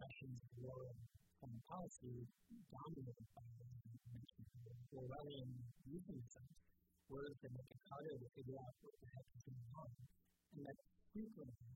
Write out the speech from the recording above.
questions of war and foreign policy dominated by Orwellian euphemisms, words that make it harder to figure out what the heck is going on, and that frequently